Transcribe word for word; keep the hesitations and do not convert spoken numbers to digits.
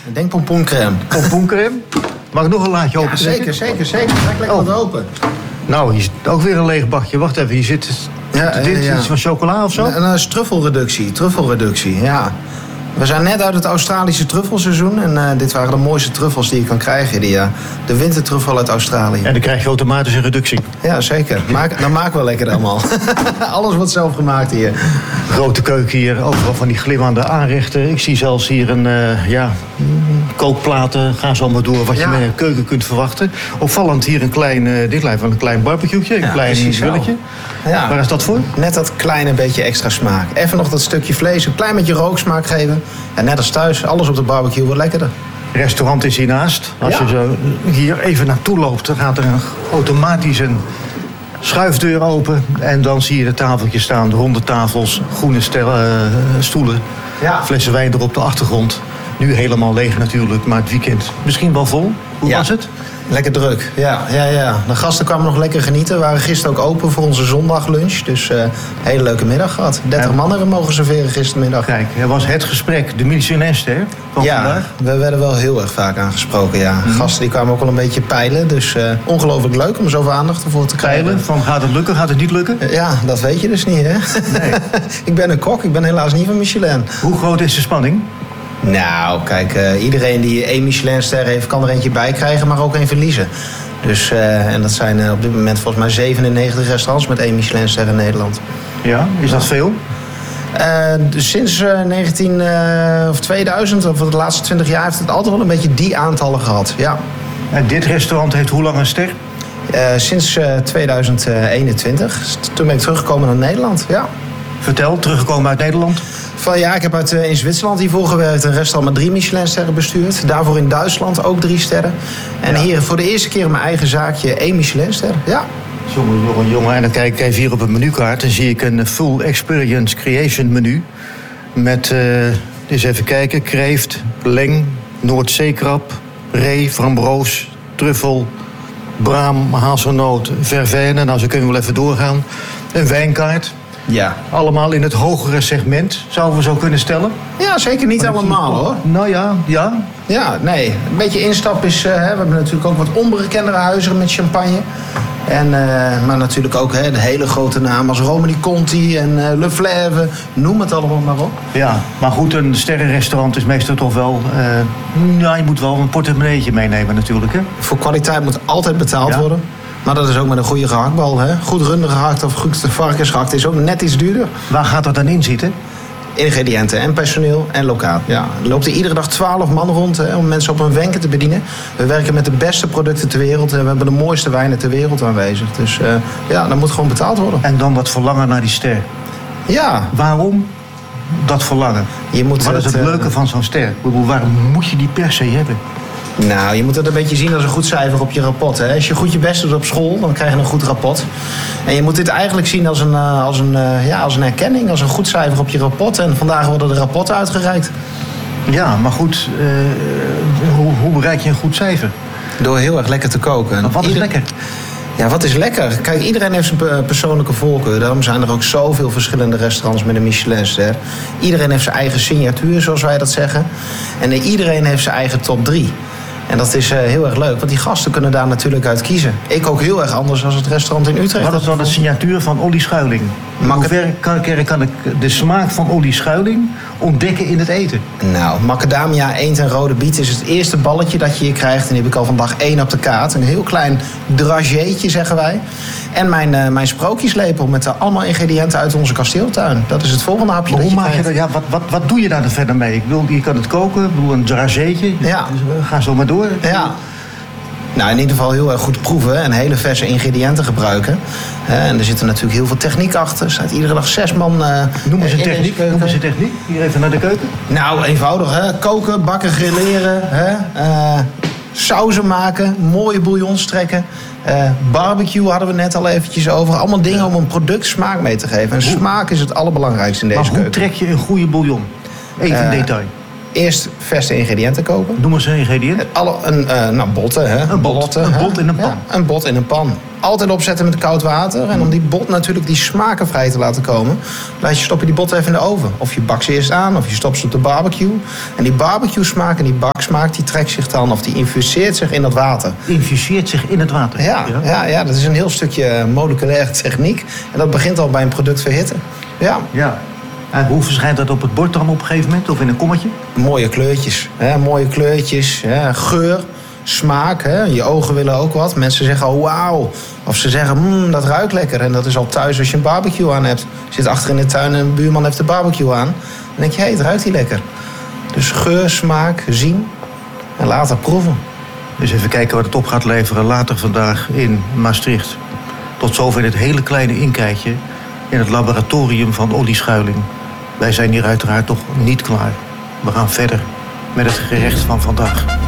Ik denk pompoencrème. Pompoencrème? Mag ik nog een laadje open? Ja, zeker, zeker, zeker. Trek lekker Oh. wat open. Nou, hier zit ook weer een leeg bakje. Wacht even, hier zit Ja, dit ja, ja. iets van chocola of zo? En dat is truffelreductie, truffelreductie, ja. We zijn net uit het Australische truffelseizoen. En uh, dit waren de mooiste truffels die je kan krijgen dit jaar. De wintertruffel uit Australië. En dan krijg je automatisch een reductie. Ja, zeker. Maak, dat maken we lekker allemaal. Alles wordt zelf gemaakt hier. Grote keuken hier, overal van die glimmende aanrechten. Ik zie zelfs hier een, uh, ja, kookplaten. Ga zo maar door wat Ja. je met een keuken kunt verwachten. Opvallend hier een klein, uh, dit lijkt wel een klein barbecue'tje, een Ja, klein precies zo. grilletje. Ja. Waar is dat voor? Net dat kleine beetje extra smaak. Even nog dat stukje vlees, een klein beetje rooksmaak geven. En net als thuis, alles op de barbecue wordt lekkerder. Restaurant is hiernaast. Als Ja. je zo hier even naartoe loopt, dan gaat er een, automatisch een schuifdeur open. En dan zie je de tafeltjes staan, de ronde tafels, groene stel, uh, stoelen. Ja. Flessen wijn er op de achtergrond. Nu helemaal leeg natuurlijk, maar het weekend misschien wel vol. Hoe Ja. was het? Lekker druk, ja, ja, ja. De gasten kwamen nog lekker genieten. We waren gisteren ook open voor onze zondaglunch. Dus uh, een hele leuke middag gehad. dertig Ja. man hebben we mogen serveren gistermiddag. Kijk, er was het gesprek, de missionaister van Ja, vandaag. we werden wel heel erg vaak aangesproken, ja. Gasten die kwamen ook wel een beetje peilen. Dus uh, ongelooflijk leuk om zoveel aandacht ervoor te krijgen. Peilen, van gaat het lukken, gaat het niet lukken? Ja, dat weet je dus niet, hè? Nee. Ik ben een kok, ik ben helaas niet van Michelin. Hoe groot is de spanning? Nou, kijk, uh, iedereen die één Michelinster heeft, kan er eentje bij krijgen, maar ook één verliezen. Dus, uh, en dat zijn uh, op dit moment volgens mij zevenennegentig restaurants met één Michelinster in Nederland. Ja, is dat veel? Uh, dus sinds uh, negentien, uh, of tweeduizend, of de laatste twintig jaar, heeft het altijd wel een beetje die aantallen gehad. Ja. En dit restaurant heeft hoe lang een ster? Uh, sinds uh, tweeduizend eenentwintig. Toen ben ik teruggekomen naar Nederland. Ja. Vertel, teruggekomen uit Nederland. Van, ja, ik heb uit, uh, in Zwitserland hiervoor gewerkt. Een restaurant met drie Michelinsterren bestuurd. Daarvoor in Duitsland ook drie sterren. En Ja. hier voor de eerste keer in mijn eigen zaakje één Michelinster. Ja. Jongen, jongen, jongen. En dan kijk ik even hier op het menukaart. Dan zie ik een full experience creation menu. Met, uh, eens even kijken, kreeft, leng, Noordzeekrab, ree, framboos, truffel, braam, hazelnoot, verveine. Nou, zo kunnen we wel even doorgaan. Een wijnkaart. Ja. Allemaal in het hogere segment, zouden we zo kunnen stellen. Ja, zeker niet allemaal hoor. Nou ja, ja. Ja, nee. Een beetje instap is... Uh, hè, we hebben natuurlijk ook wat onbekendere huizen met champagne. En, uh, maar natuurlijk ook hè, de hele grote namen als Romani Conti en uh, Le Fleuve. Noem het allemaal maar op. Ja, maar goed, een sterrenrestaurant is meestal toch wel... Uh, nou, je moet wel een portemonneetje meenemen natuurlijk, hè? Voor kwaliteit moet altijd betaald Ja. worden. Maar dat is ook met een goede gehaktbal. Hè? Goed rundengehakt of goed varkensgehakt is ook net iets duurder. Waar gaat dat dan in zitten? Ingrediënten en personeel en lokaal. Ja, er loopt er iedere dag twaalf man rond hè, om mensen op hun wenken te bedienen. We werken met de beste producten ter wereld en we hebben de mooiste wijnen ter wereld aanwezig. Dus uh, ja, dat moet gewoon betaald worden. En dan dat verlangen naar die ster. Ja, Waarom dat verlangen? je moet Wat is het uh, leuke van zo'n ster? Ik bedoel, waarom moet je die per se hebben? Nou, je moet het een beetje zien als een goed cijfer op je rapport. Hè. Als je goed je best doet op school, dan krijg je een goed rapport. En je moet dit eigenlijk zien als een, uh, als een, uh, ja, als een erkenning, als een goed cijfer op je rapport. En vandaag worden de rapporten uitgereikt. Ja, maar goed, uh, hoe, hoe bereik je een goed cijfer? Door heel erg lekker te koken. Maar wat is Ieder- lekker? Ja, wat is lekker? Kijk, iedereen heeft zijn pe- persoonlijke voorkeur. Daarom zijn er ook zoveel verschillende restaurants met een Michelinster. Iedereen heeft zijn eigen signatuur, zoals wij dat zeggen. En uh, iedereen heeft zijn eigen top drie. En dat is uh, heel erg leuk, want die gasten kunnen daar natuurlijk uit kiezen. Ik ook heel erg anders dan het restaurant in Utrecht. Wat is dan de signatuur van Olly Schuiling? In Mag het- hoeverre kan, kan ik de smaak van Olly Schuiling ontdekken in het eten? Nou, macadamia, eend en rode biet is het eerste balletje dat je hier krijgt. En die heb ik al van dag één op de kaart. Een heel klein drageetje, zeggen wij. En mijn, uh, mijn sprookjeslepel met uh, allemaal ingrediënten uit onze kasteeltuin. Dat is het volgende hapje Maar dat hoe je maak je krijgt. dat? Ja, wat, wat, wat doe je daar dan verder mee? Ik bedoel, je kan het koken, ik bedoel, een drageetje. Ja. Dus, uh, ga zo maar door. Ja. Nou, in ieder geval heel erg goed proeven en hele verse ingrediënten gebruiken. Hè, en er zit er natuurlijk heel veel techniek achter. Er staat iedere dag zes man uh, Noem eens een in deze techniek. keuken. Noem eens een techniek. Hier even naar de keuken. Nou, eenvoudig hè. Koken, bakken, grilleren. Hè? Uh, sauzen maken, mooie bouillons trekken. Uh, barbecue hadden we net al eventjes over. Allemaal dingen om een product smaak mee te geven. En smaak is het allerbelangrijkste in deze Maar hoe keuken. trek je een goede bouillon? Even in Eh, detail. Eerst verse ingrediënten kopen. Noem eens een ingrediënt. Alle, een, uh, nou, botten, hè. Een bot, Botten, een hè? bot in een pan. Ja, een bot in een pan. Altijd opzetten met koud water. En om die bot natuurlijk die smaken vrij te laten komen... laat je, stop je die bot even in de oven. Of je bakt ze eerst aan, of je stopt ze op de barbecue. En die barbecue smaak en die baksmaak... die trekt zich dan, of die infuseert zich in dat water. Infuseert zich in het water? Ja, ja? ja, ja dat is een heel stukje moleculaire techniek. En dat begint al bij een product verhitten. Ja. Ja. En hoe verschijnt dat op het bord dan op een gegeven moment? Of in een kommetje? Mooie kleurtjes. Hè? Mooie kleurtjes. Hè? Geur. Smaak, hè? Je ogen willen ook wat. Mensen zeggen, oh wauw. Of ze zeggen, mmm, dat ruikt lekker. En dat is al thuis als je een barbecue aan hebt. Je zit achter in de tuin en een buurman heeft de barbecue aan. Dan denk je, hé, hey, het ruikt hier lekker. Dus geur, smaak, zien en later proeven. Dus even kijken wat het op gaat leveren later vandaag in Maastricht. Tot zover dit hele kleine inkijkje in het laboratorium van Olly Schuiling. Wij zijn hier uiteraard toch niet klaar. We gaan verder met het gerecht van vandaag.